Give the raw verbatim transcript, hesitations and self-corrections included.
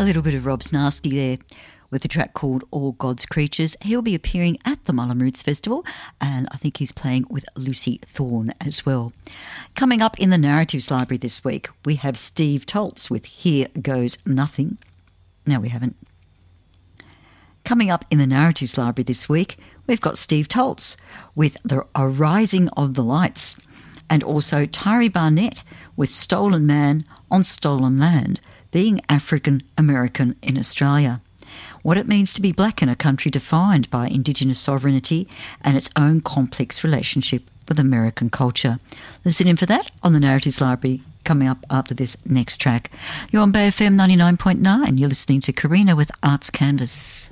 A little bit of Rob Snarsky there with a track called All God's Creatures. He'll be appearing at the Mullum Roots Festival, and I think he's playing with Lucy Thorne as well. Coming up in the Narratives Library this week, we have Steve Toltz with Here Goes Nothing. No, we haven't. Coming up in the Narratives Library this week, we've got Steve Toltz with The Arising of the Lights, and also Tari Barnett with Stolen Man on Stolen Land, being African American in Australia. What it means to be black in a country defined by Indigenous sovereignty and its own complex relationship with American culture. Listen in for that on the Narratives Library coming up after this next track. You're on Bay F M ninety-nine point nine. You're listening to Karina with Arts Canvas.